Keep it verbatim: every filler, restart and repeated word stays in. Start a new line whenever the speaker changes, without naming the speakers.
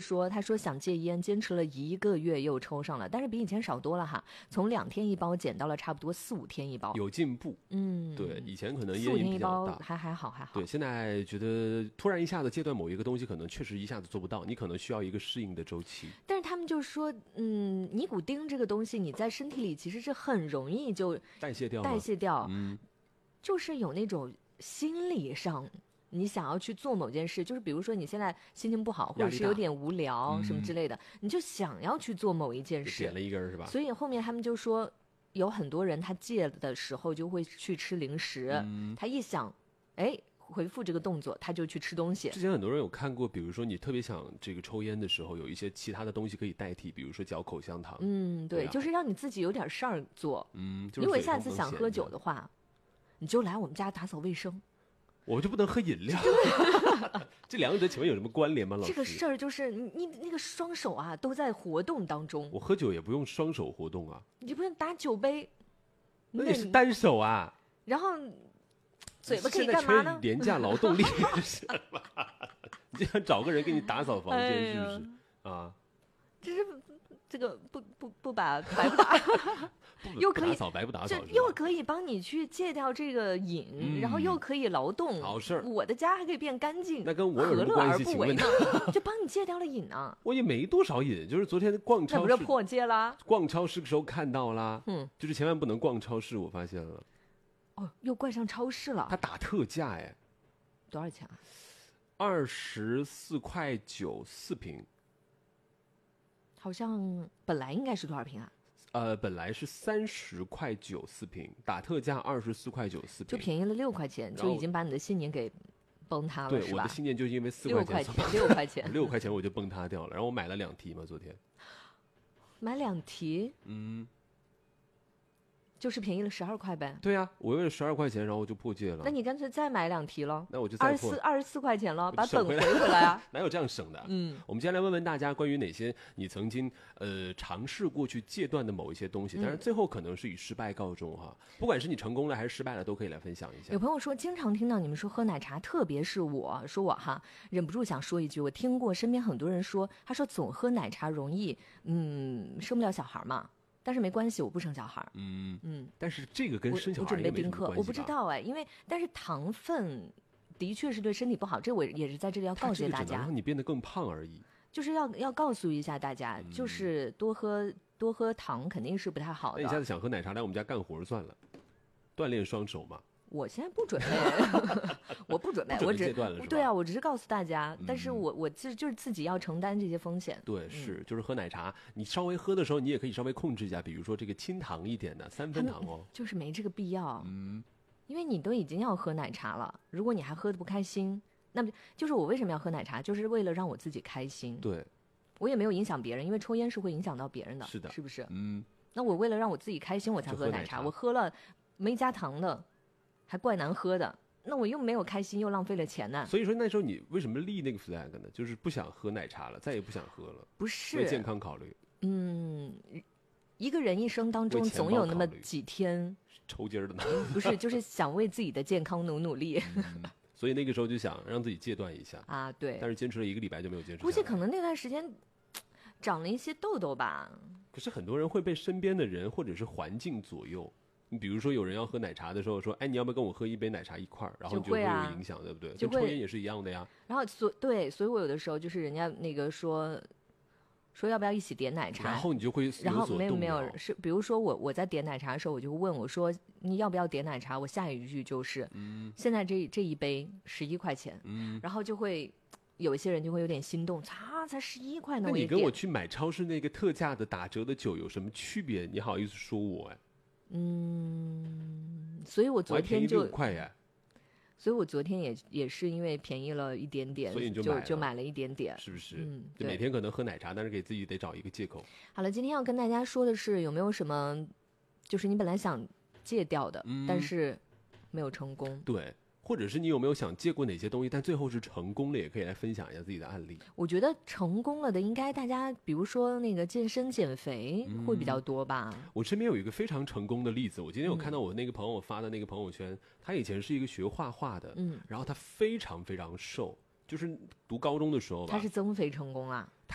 说，他说想戒烟，坚持了一个月又抽上了，但是比以前少多了哈，从两天一包减到了差不多四五天一包，
有进步。
嗯，
对，以前可能
四五
烟瘾比较大，
还还好还好。
对，现在觉得突然一下子戒断某一个东西，可能确实一下子做不到，你可能需要一个适应的周期。
但是他们就说，嗯，尼古丁这个东西，你在身体里其实是很容易就
代谢掉，
代谢掉，
嗯，
就是有那种心理上。你想要去做某件事，就是比如说你现在心情不好，或者是有点无聊什么之类的，嗯、你就想要去做某一件事，
点了一根是吧？
所以后面他们就说，有很多人他戒的时候就会去吃零食，嗯、他一想，哎，回复这个动作，他就去吃东西。
之前很多人有看过，比如说你特别想这个抽烟的时候，有一些其他的东西可以代替，比如说嚼口香糖。
嗯，对，
对啊、
就是让你自己有点事儿做。
嗯，就是、
如果下次想喝酒的话，你就来我们家打扫卫生。
我就不能喝饮料，这两者请问有什么关联吗？老师，
这个事儿就是你你那个双手啊都在活动当中。
我喝酒也不用双手活动啊，
你不用打酒杯，
那也是单手啊。
然后嘴巴可以干嘛呢？
廉价劳动力是吧？你这样找个人给你打扫房间是不是？哎、啊，
这是这个不不不把白不打。又可以
不打扫白不打扫，
又可以帮你去戒掉这个瘾，嗯、然后又可以劳动，
好事儿。
我的家还可以变干净，
那跟我有什么关系？
何乐而不为呢？就帮你戒掉了瘾啊！
我也没多少瘾，就是昨天逛超市，
那不是破戒啦？
逛超市的时候看到啦，
嗯，
就是千万不能逛超市，我发现了。
哦，又逛上超市了。
他打特价哎，
多少钱啊？
二十四块九四瓶，
好像本来应该是多少瓶啊？
呃，本来是三十块九四瓶，打特价二十四块九四瓶，
就便宜了六块钱，就已经把你的信念给崩塌了，
对，
是吧？
我的信念就因为四
块
钱，
六块钱，
六块钱我就崩塌掉了。然后我买了两提嘛，昨天
买两提，
嗯，
就是便宜了十二块呗。
对呀、啊，我为了十二块钱，然后我就破戒了。
那你干脆再买两提了，
那我就再
二十四二十四块钱了，把本
回
回来啊！
哪有这样省的？嗯，我们接下来问问大家关于哪些你曾经呃尝试过去戒断的某一些东西，但是最后可能是以失败告终哈。不管是你成功了还是失败了，都可以来分享一下。
有朋友说，经常听到你们说喝奶茶，特别是我说我哈，忍不住想说一句，我听过身边很多人说，他说总喝奶茶容易嗯生不了小孩嘛。但是没关系，我不生小孩。
嗯
嗯，
但是这个跟生小孩
应该没什么关系吧？我准备丁克，我不知道哎，因为但是糖分的确是对身体不好，这我也是在这里要告诫大家。
它这个只能让你变得更胖而已。
就是要要告诉一下大家，嗯、就是多喝多喝糖肯定是不太好的。
那你下次想喝奶茶，来我们家干活算了，锻炼双手嘛。
我现在不准备，我不准备，
我
只对啊，我只是告诉大家，
嗯、
但是我我其实就是自己要承担这些风险。
对，是，就是喝奶茶，你稍微喝的时候，你也可以稍微控制一下，比如说这个清糖一点的，三分糖哦，
就是没这个必要。
嗯，
因为你都已经要喝奶茶了，如果你还喝得不开心，那么就是我为什么要喝奶茶，就是为了让我自己开心。
对，
我也没有影响别人，因为抽烟是会影响到别人的，
是的，
是不是？
嗯，
那我为了让我自己开心，我才喝奶茶，我喝了没加糖的。还怪难喝的，那我又没有开心，又浪费了钱呢。
所以说那时候你为什么立那个 flag 呢？就是不想喝奶茶了，再也不想喝了。
不是
为健康考虑。
嗯，一个人一生当中总有那么几天
抽筋儿的呢。
不是，就是想为自己的健康努努力。
嗯、所以那个时候就想让自己戒断一下
啊，对。
但是坚持了一个礼拜就没有坚持。
估计可能那段时间长了一些痘痘吧。
可是很多人会被身边的人或者是环境左右。你比如说，有人要喝奶茶的时候说：“哎，你要不要跟我喝一杯奶茶一块儿？”然后就会有影响，对不对？跟抽烟也是一样的呀。
然后所对，所以我有的时候就是人家那个说说要不要一起点奶茶，
然后你就会有所动摇。
然后没有没有是，比如说我我在点奶茶的时候，我就问我说：“你要不要点奶茶？”我下一句就是：“嗯，现在这这一杯十一块钱。”嗯，然后就会有一些人就会有点心动，擦，才十一块呢。
那你跟我去买超市那个特价的打折的酒有什么区别？你好意思说我哎？
嗯，所以我昨天就
六块呀，
所以我昨天也也是因为便宜了一点点，
所以你就
就
买了
就买了一点点，
是不是？
嗯，
就每天可能喝奶茶，但是给自己得找一个借口。
好了，今天要跟大家说的是，有没有什么，就是你本来想戒掉的，嗯、但是没有成功。
对。或者是你有没有想戒过哪些东西，但最后是成功了，也可以来分享一下自己的案例。
我觉得成功了的应该大家，比如说那个健身减肥会比较多吧。
嗯、我身边有一个非常成功的例子，我今天有看到我那个朋友发的那个朋友圈，嗯、他以前是一个学画画的，嗯，然后他非常非常瘦，就是读高中的时候吧，
他是增肥成功啊。